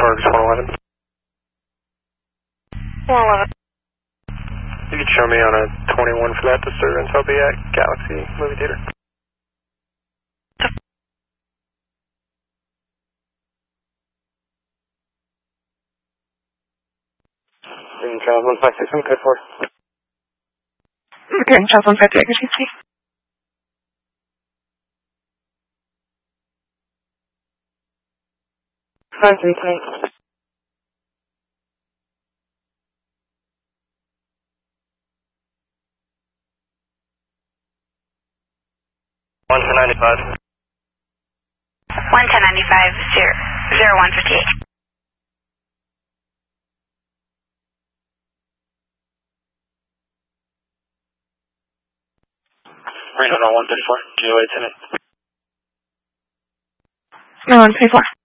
Target 111. 111. You could show me on a 21 for that disturbance. I'll be at Galaxy Movie Theater. Charles 156, code 4. Charles 153, emergency. Five, 3, 3. One to 95. 1 to 95, 0158. Reno 134, GOA 10. No, 134.